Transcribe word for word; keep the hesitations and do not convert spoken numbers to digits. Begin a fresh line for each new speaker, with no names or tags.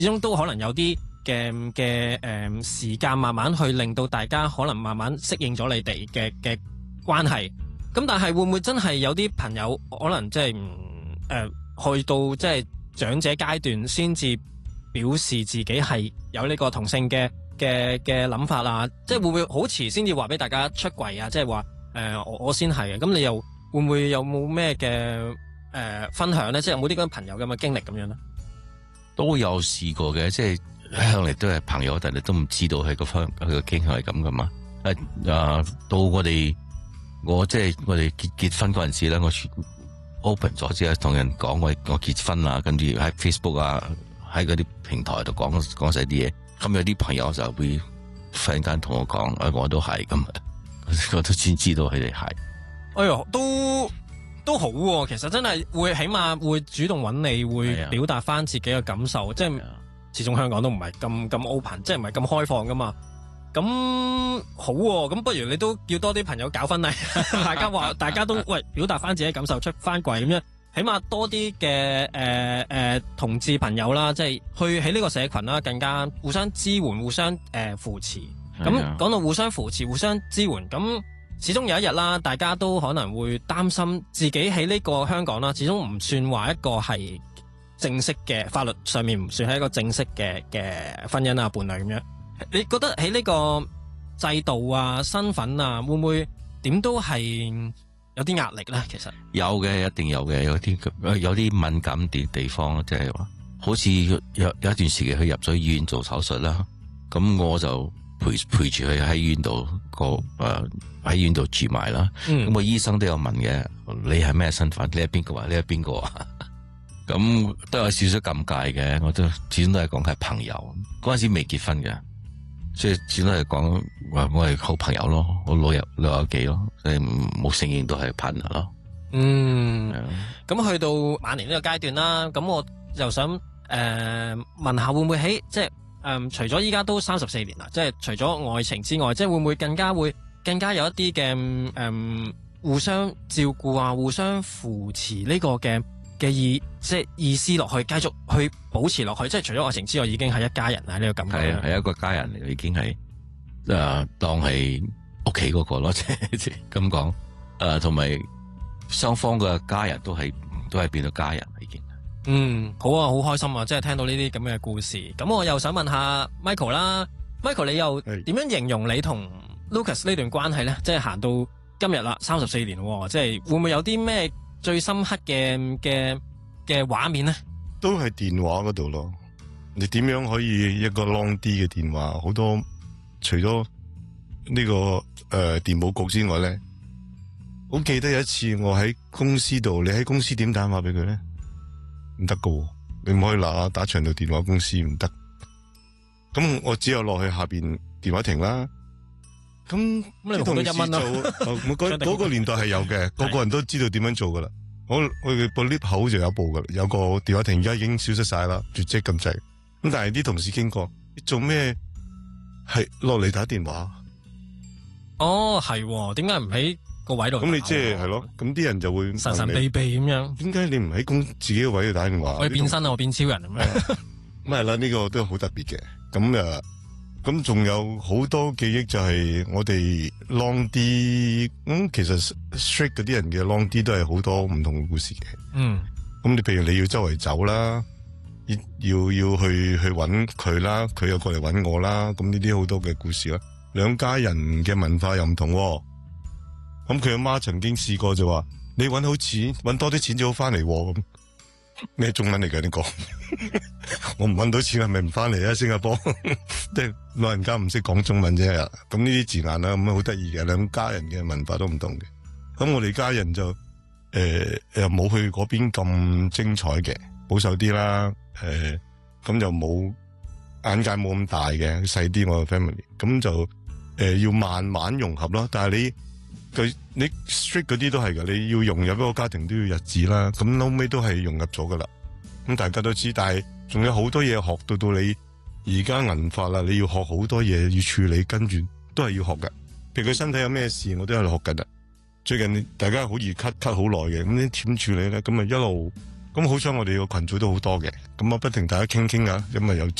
始終都可能有啲嘅嘅誒時間，慢慢去令到大家可能慢慢適應咗你哋嘅嘅關係。咁但係會唔會真係有啲朋友可能即係誒去到即係長者階段先至表示自己係有呢個同性嘅嘅嘅諗法啊？即係會唔會好遲先至話俾大家出櫃啊？即係話誒我我先係嘅。咁你又會唔會有冇咩嘅誒分享咧？即係有冇啲咁嘅朋友咁嘅經歷咁樣咧？
都有試過嘅，即係向嚟都係朋友，但係都唔知道係個方佢個傾向係咁噶嘛。誒啊，到我哋。我即係我哋結結婚嗰陣時咧，我 open 咗之後同人講我我結婚啊，跟住喺 Facebook 啊，喺嗰啲平台度講講晒啲嘢。咁有啲朋友就會忽然間同我講，誒，我都係咁，我都先知道佢哋係。
哎喲，都都好喎，其實真係會起碼會主動揾你，會表達翻自己嘅感受。即係始終香港都唔係咁咁 open，即係唔係咁開放噶嘛。咁好喎，咁不如你都叫多啲朋友搞婚禮，大家話大家都喂表達翻自己感受，出翻櫃咁樣，起碼多啲嘅誒誒同志朋友啦，即係去喺呢個社群啦，更加互相支援、互相誒、呃、扶持。咁講到互相扶持、互相支援，咁始終有一日啦，大家都可能會擔心自己喺呢個香港啦，始終唔算話一個係正式嘅法律上面唔算係一個正式嘅嘅婚姻啊伴侶咁樣。你覺得喺呢個制度啊、身份啊，會唔會點都係有啲壓力咧？其實
有嘅，一定有嘅，有啲有啲敏感啲地方，即係話，好似有有一段時期佢入咗醫院做手術啦，咁我就陪陪住佢喺醫院度個誒喺醫院度住埋啦。咁、嗯、個醫生都有問嘅，你係咩身份？你係邊個啊？你係邊個啊？咁都有少少尷尬嘅，我都始終都係講係朋友，嗰陣時未結婚嘅。即係只都係講話我係好朋友咯，我老友老友記咯，所以冇承認都係 partner 咯。
嗯，咁、嗯、去到晚年呢個階段啦，咁我就想誒、呃、問下會唔會喺即係誒、呃、除咗依家都三十四年啦，即係除咗愛情之外，即係會唔會更加會更加有一啲嘅誒互相照顧啊，互相扶持呢個嘅嘅意即係意思落去，繼續去保持落去，即係除咗愛情之外，已經係一家人啊！呢、這個感覺
係係一個家人嚟嘅，已經係誒、呃、當係屋企嗰個咯，即係咁講誒，同埋雙方嘅家人都係都係變到家人已經。
嗯，好啊，好開心啊！即係聽到呢啲咁嘅故事。咁我又想問下 Michael 啦 ，Michael 你又點樣形容你同 Lucas 呢段關係咧？即係行到今日啦，三十四年，即係會唔會有啲咩最深刻嘅嘅嘅畫面咧？
都係電話嗰度咯。你點樣可以一個 long 啲嘅電話？好多除咗呢、這個誒、呃、電報局之外咧，好記得有一次我喺公司度，你喺公司點打電話俾佢咧？唔得噶，你唔可以嗱打長途電話公司唔得。咁我只有落去下邊電話亭啦。咁啲同事做，嗰嗰個年代係有嘅，個個人都知道點樣做噶啦。我我哋部 lift 口就有部噶啦，有個電話亭，而家已經消失晒啦，絕跡咁滯。咁但係啲同事經過，你做咩係落嚟打電話？
哦，係，點解唔喺個位度？
咁你即係係咯，咁啲人就會
神神秘秘咁樣。點
解你唔喺公自己個位度打電話？
我變身啊！我變超人咁樣。
咁係啦，呢個都好特別嘅。咁啊，咁仲有好多記憶就係我哋 long 啲。咁其實 straight 嗰啲人嘅 long 啲都係好多唔同嘅故事嘅。
嗯。
咁你譬如你要周圍走啦，要要要去去揾佢啦，佢又過嚟揾我啦。咁呢啲好多嘅故事啦。兩家人嘅文化又唔同。咁佢阿媽曾經試過就話：你揾好錢，揾多啲錢就好翻嚟。咁咩中文嚟嘅呢個？我唔揾到錢係咪唔翻嚟啊？新加坡即係老人家唔識講中文啫。咁呢啲字眼啦，咁好得意嘅。兩家人嘅文化都唔同嘅。咁我哋家人就誒又冇去嗰邊咁精彩嘅，保守啲啦。誒、呃，咁就冇眼界冇咁大嘅，細啲我個 family。咁就誒、呃、要慢慢融合咯。但係你佢你 strict 嗰啲都係噶，你要融入一個家庭都要日子啦。咁後尾都係融入咗噶啦。咁大家都知，但係仲有好多嘢學到到你而家銀髮啦，你要學好多嘢要處理，跟住都係要學噶。譬如佢身體有咩事，我都喺度學緊啦。最近大家好易咳咳好耐嘅，咁你點處理咧？咁啊一路咁好彩我哋個群組都好多嘅，咁啊不停大家傾傾啊，因為有